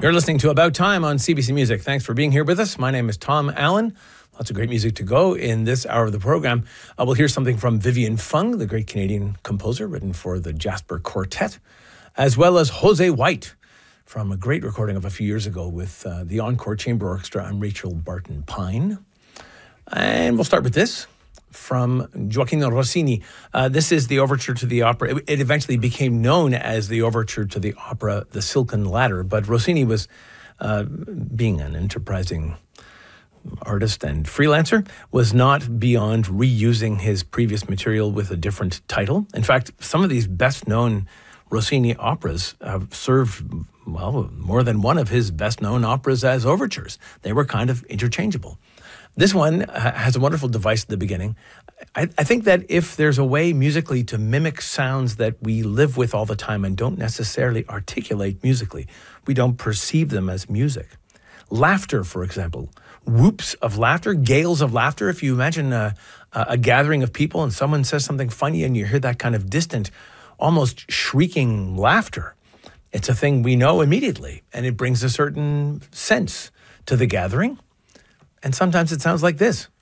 You're listening to About Time on CBC Music. Thanks for being here with us. My name is Tom Allen. Lots of great music to go in this hour of the program. We'll hear something from Vivian Fung, the great Canadian composer, written for the Jasper Quartet, as well as Jose White, from a great recording of a few years ago with the Encore Chamber Orchestra and Rachel Barton Pine. And we'll start with this from Gioachino Rossini. This is the overture to the opera. It eventually became known as the overture to the opera The Silken Ladder, but Rossini was, being an enterprising artist and freelancer, was not beyond reusing his previous material with a different title. In fact, some of these best-known Rossini operas have served, well, more than one of his best-known operas as overtures. They were kind of interchangeable. This one has a wonderful device at the beginning. I think that if there's a way musically to mimic sounds that we live with all the time and don't necessarily articulate musically, we don't perceive them as music. Laughter, for example, whoops of laughter, gales of laughter. If you imagine a gathering of people and someone says something funny and you hear that kind of distant, almost shrieking laughter, it's a thing we know immediately, and it brings a certain sense to the gathering. And sometimes it sounds like this.